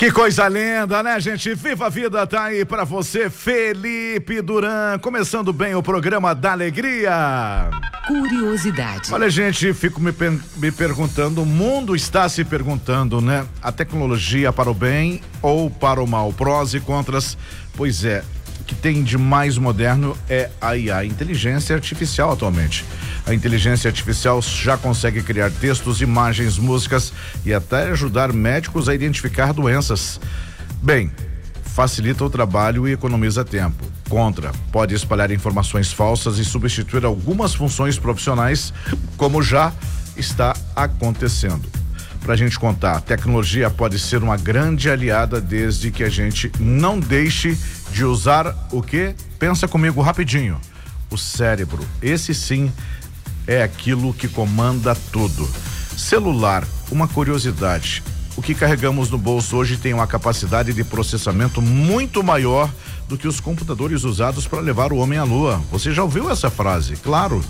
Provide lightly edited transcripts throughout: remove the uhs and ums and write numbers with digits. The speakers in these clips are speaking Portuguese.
Que coisa linda, né, gente? Viva a Vida tá aí pra você, Felipe Duran, começando bem o programa da alegria. Curiosidade. Olha, gente, fico me perguntando, o mundo está se perguntando, né? A tecnologia para o bem ou para o mal? Prós e contras. Pois é, o que tem de mais moderno é a IA, a inteligência artificial atualmente. A inteligência artificial já consegue criar textos, imagens, músicas e até ajudar médicos a identificar doenças. Bem, facilita o trabalho e economiza tempo. Contra, pode espalhar informações falsas e substituir algumas funções profissionais, como já está acontecendo. Pra gente contar, a tecnologia pode ser uma grande aliada desde que a gente não deixe de usar o quê? Pensa comigo rapidinho. O cérebro, esse sim é aquilo que comanda tudo. Celular, uma curiosidade. O que carregamos no bolso hoje tem uma capacidade de processamento muito maior do que os computadores usados para levar o homem à lua. Você já ouviu essa frase? Claro.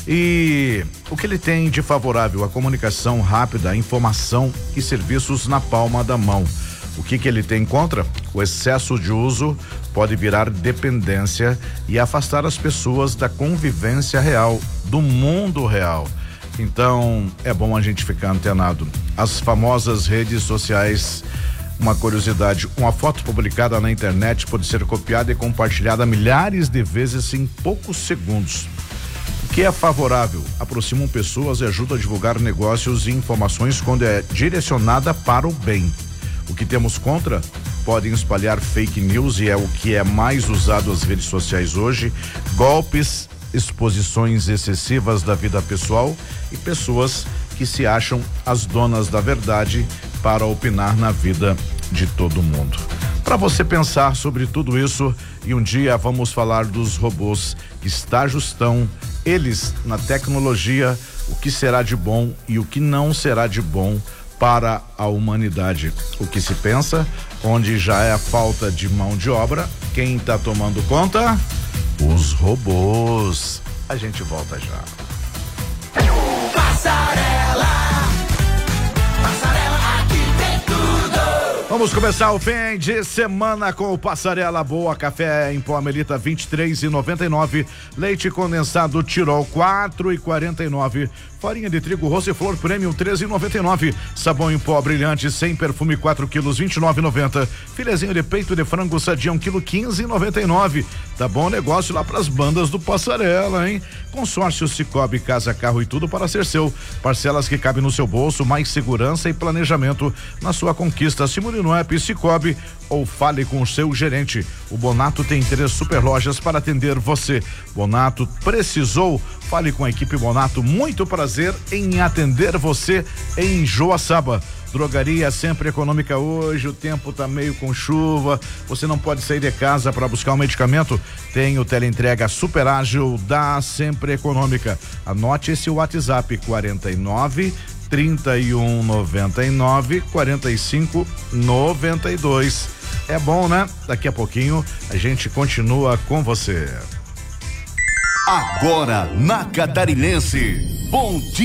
E o que ele tem de favorável? A comunicação rápida, a informação e serviços na palma da mão. O que ele tem contra? O excesso de uso pode virar dependência e afastar as pessoas da convivência real, do mundo real. Então, é bom a gente ficar antenado. As famosas redes sociais, uma curiosidade, uma foto publicada na internet pode ser copiada e compartilhada milhares de vezes em poucos segundos. O que é favorável? Aproximam pessoas e ajuda a divulgar negócios e informações quando é direcionada para o bem. O que temos contra? Podem espalhar fake news e é o que é mais usado nas redes sociais hoje, golpes, exposições excessivas da vida pessoal e pessoas que se acham as donas da verdade para opinar na vida de todo mundo. Para você pensar sobre tudo isso, e um dia vamos falar dos robôs que estão eles na tecnologia, o que será de bom e o que não será de bom para a humanidade. O que se pensa, onde já é a falta de mão de obra, quem está tomando conta? Os robôs. A gente volta já. Aqui tem tudo. Vamos começar o fim de semana com o Passarela Boa, café em pó Melita 23,99, leite condensado Tirol 4,49, farinha de trigo Rossiflor Premium 13,99, sabão em pó brilhante sem perfume 4 quilos 29,90, filezinho de peito de frango sadia 1 quilo 15,99. Tá bom negócio lá pras bandas do Passarela, hein? Consórcio Cicobi, casa, carro e tudo para ser seu. Parcelas que cabem no seu bolso, mais segurança e planejamento na sua conquista. Simule no app Cicobi ou fale com o seu gerente. O Bonato tem 3 super lojas para atender você. Bonato precisou? Fale com a equipe Bonato. Muito prazer em atender você em Joaçaba. Drogaria Sempre Econômica hoje, o tempo tá meio com chuva, você não pode sair de casa para buscar um medicamento? Tem o teleentrega super ágil da Sempre Econômica. Anote esse WhatsApp 49 31 99 45 92. É bom, né? Daqui a pouquinho a gente continua com você. Agora na Catarinense, bom dia.